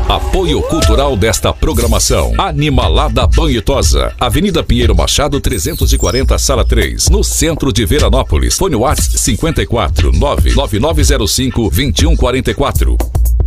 Apoio cultural desta programação: Animalada Banhitosa, Avenida Pinheiro Machado 340, Sala 3, no centro de Veranópolis. Fone WhatsApp 54 99905 2144.